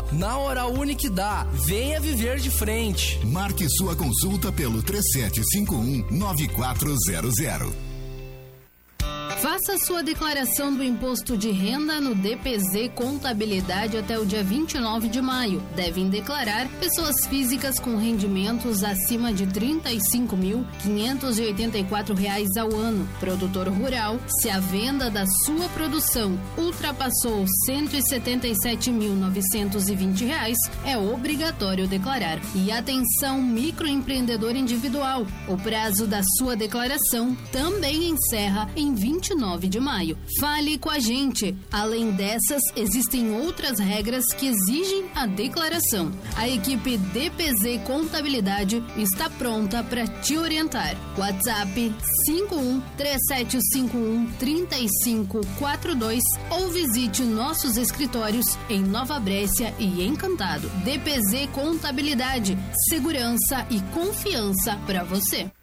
Na Oral Unique dá. Venha viver de frente. Marque sua consulta pelo 3751-9400. Faça sua declaração do imposto de renda no DPZ Contabilidade até o dia 29 de maio. Devem declarar pessoas físicas com rendimentos acima de R$ 35.584 ao ano. Produtor rural, se a venda da sua produção ultrapassou R$ 177.920, é obrigatório declarar. E atenção, microempreendedor individual, o prazo da sua declaração também encerra em 29 de maio. Fale com a gente. Além dessas, existem outras regras que exigem a declaração. A equipe DPZ Contabilidade está pronta para te orientar. WhatsApp 5137513542 ou visite nossos escritórios em Nova Brécia e Encantado. DPZ Contabilidade, segurança e confiança para você.